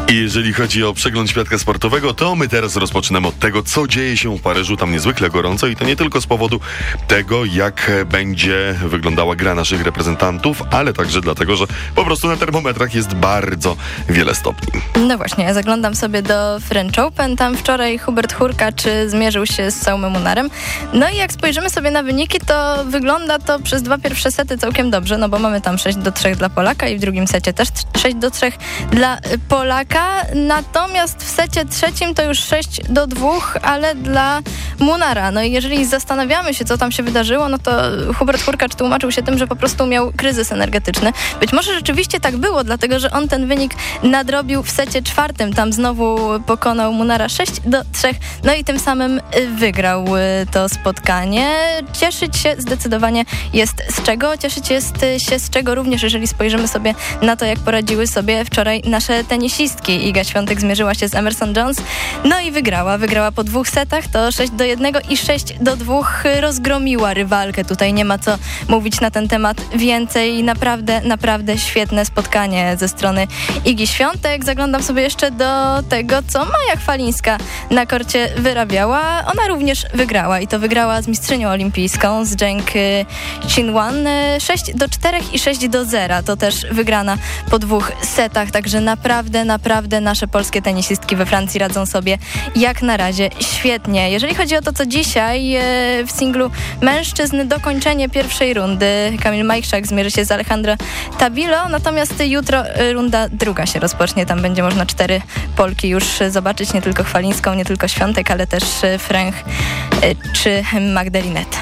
I jeżeli chodzi o przegląd świadka sportowego, to my teraz rozpoczynamy od tego, co dzieje się w Paryżu. Tam niezwykle gorąco i to nie tylko z powodu tego, jak będzie wyglądała gra naszych reprezentantów, ale także dlatego, że po prostu na termometrach jest bardzo wiele stopni. No właśnie, ja zaglądam sobie do French Open. Tam wczoraj Hubert Hurkacz zmierzył się z Saumem Munarem. No i jak spojrzymy sobie na wyniki, to wygląda to przez dwa pierwsze sety całkiem dobrze, no bo mamy tam 6-3 dla Polaka i w drugim secie też 6-3 dla Polaka. Natomiast w secie trzecim to już 6-2, ale dla Munara. No i jeżeli zastanawiamy się, co tam się wydarzyło, no to Hubert Hurkacz tłumaczył się tym, że po prostu miał kryzys energetyczny. Być może rzeczywiście tak było, dlatego że on ten wynik nadrobił w secie czwartym. Tam znowu pokonał Munara 6-3. No i tym samym wygrał to spotkanie. Cieszyć się zdecydowanie jest z czego. Cieszyć jest się z czego również, jeżeli spojrzymy sobie na to, jak poradziły sobie wczoraj nasze tenisistki. Iga Świątek zmierzyła się z Emerson Jones, no i wygrała. Wygrała po 2 setach, to 6-1 i 6-2. Rozgromiła rywalkę. Tutaj nie ma co mówić na ten temat więcej. Naprawdę świetne spotkanie ze strony Igi Świątek. Zaglądam sobie jeszcze do tego, co Maja Chwalińska na korcie wyrabiała. Ona również wygrała i to wygrała z mistrzynią olimpijską, z Zheng Qinwan 6-4 i 6-0. To też wygrana po 2 setach, także naprawdę nasze polskie tenisistki we Francji radzą sobie jak na razie świetnie. Jeżeli chodzi o to, co dzisiaj w singlu mężczyzn, dokończenie pierwszej rundy. Kamil Majchrzak zmierzy się z Alejandro Tabilo, natomiast jutro runda druga się rozpocznie. Tam będzie można 4 Polki już zobaczyć, nie tylko Chwalińską, nie tylko Świątek, ale też Fręch czy Magdalinet.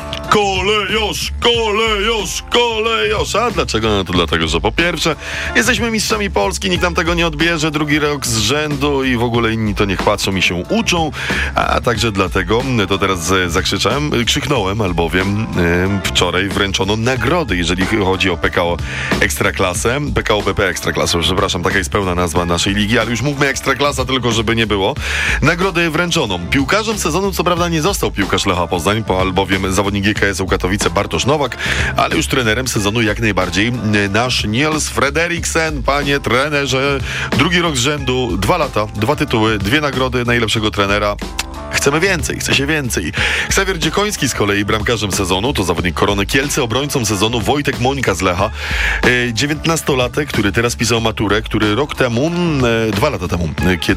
Kolejosz. A dlaczego? No to dlatego, że po pierwsze jesteśmy mistrzami Polski, nikt nam tego nie odbierze, drugi rok z rzędu i w ogóle inni to niech patrzą i się uczą, a także dlatego, to teraz krzyknąłem, albowiem wczoraj wręczono nagrody, jeżeli chodzi o PKO Ekstraklasę, PKO BP Ekstraklasę, przepraszam, taka jest pełna nazwa naszej ligi, ale już mówmy Ekstraklasa, tylko żeby nie było. Nagrody wręczono. Piłkarzem sezonu co prawda nie został piłkarz Lecha Poznań, albowiem zawodnik GKS-u Katowice Bartosz Nowak, ale już trenerem sezonu jak najbardziej nasz Niels Frederiksen. Panie trenerze, drugi rok z rzędu, 2 lata, 2 tytuły, 2 nagrody najlepszego trenera. Chcemy więcej, chce się więcej. Ksawier Dziekoński z kolei bramkarzem sezonu, to zawodnik Korony Kielce, obrońcą sezonu Wojtek Mońka z Lecha, 19-latek, który teraz pisał maturę, który rok temu, 2 lata temu,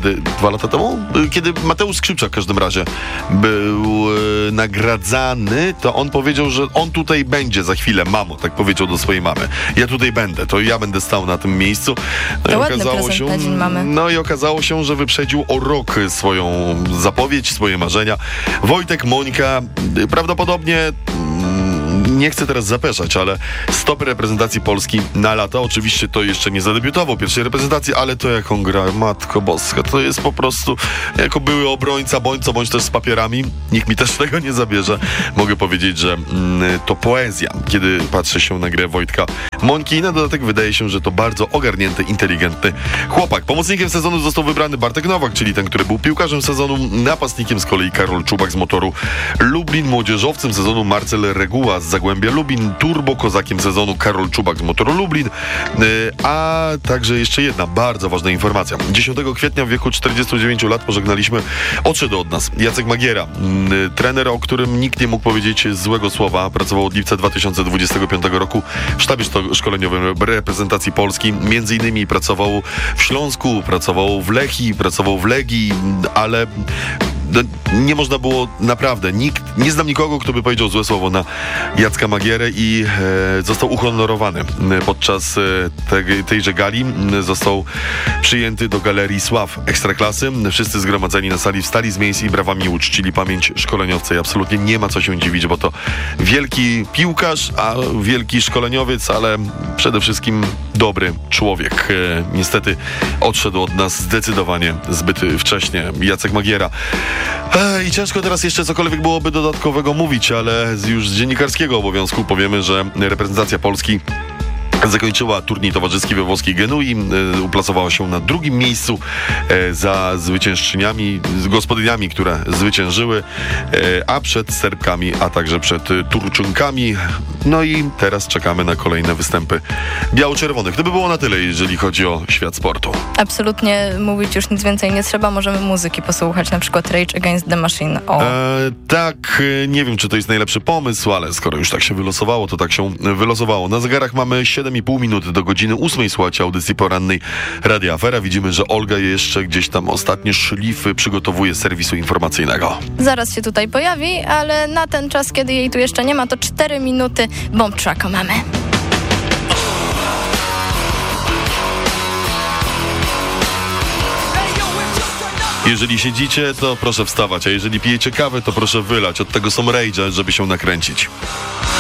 kiedy Mateusz Skrzypczak w każdym razie był nagradzany, to on powiedział, że on tutaj będzie za chwilę, mamo, tak powiedział do swojej mamy. Ja tutaj będę, to ja będę stał na tym miejscu. To ładny prezent na dzień mamy. No i okazało się, że wyprzedził o rok swoją zapowiedź, swoje marzenia. Wojtek Mońka prawdopodobnie, nie chcę teraz zapeszać, ale stopy reprezentacji Polski na lata. Oczywiście to jeszcze nie zadebiutował pierwszej reprezentacji, ale to jak on gra, matko boska, to jest po prostu jako były obrońca, bądź też z papierami. Nikt mi też tego nie zabierze. Mogę powiedzieć, że to poezja, kiedy patrzę się na grę Wojtka Mońki i na dodatek wydaje się, że to bardzo ogarnięty, inteligentny chłopak. Pomocnikiem sezonu został wybrany Bartek Nowak, czyli ten, który był piłkarzem sezonu, napastnikiem z kolei Karol Czubak z Motoru Lublin, młodzieżowcem sezonu Marcel Reguła z Zagłębia Lubin, turbo kozakiem sezonu Karol Czubak z Motoru Lublin, a także jeszcze jedna bardzo ważna informacja. 10 kwietnia w wieku 49 lat odszedł od nas Jacek Magiera, trener, o którym nikt nie mógł powiedzieć złego słowa. Pracował od lipca 2025 roku w sztabie szkoleniowym reprezentacji Polski. Między innymi pracował w Śląsku, pracował w Lechii, pracował w Legii, ale nie można było naprawdę, nie znam nikogo, kto by powiedział złe słowo na Jacka Magierę i został uhonorowany. Podczas tejże gali został przyjęty do Galerii Sław Ekstraklasy. Wszyscy zgromadzeni na sali wstali z miejsc i brawami uczcili pamięć szkoleniowca i absolutnie nie ma co się dziwić, bo to wielki piłkarz, a wielki szkoleniowiec, ale przede wszystkim dobry człowiek. Niestety odszedł od nas zdecydowanie zbyt wcześnie Jacek Magiera. I ciężko teraz jeszcze cokolwiek byłoby dodatkowego mówić, ale już z dziennikarskiego obowiązku powiemy, że reprezentacja Polski Zakończyła turniej towarzyski we włoskiej Genui, uplasowała się na drugim miejscu za zwyciężczyniami, z gospodyniami, które zwyciężyły, a przed Serbkami, a także przed Turczynkami. No i teraz czekamy na kolejne występy biało-czerwonych. To by było na tyle, jeżeli chodzi o świat sportu. Absolutnie mówić już nic więcej nie trzeba. Możemy muzyki posłuchać, na przykład Rage Against the Machine. Tak, nie wiem, czy to jest najlepszy pomysł, ale skoro już tak się wylosowało, to tak się wylosowało. Na zegarach mamy 7,5 minuty do godziny 8. Słuchajcie audycji porannej Radia Afera. Widzimy, że Olga jeszcze gdzieś tam ostatnie szlify przygotowuje serwisu informacyjnego. Zaraz się tutaj pojawi, ale na ten czas, kiedy jej tu jeszcze nie ma, to 4 minuty Bomb Tracka mamy. Jeżeli siedzicie, to proszę wstawać, a jeżeli pijecie kawę, to proszę wylać. Od tego są Rage, żeby się nakręcić.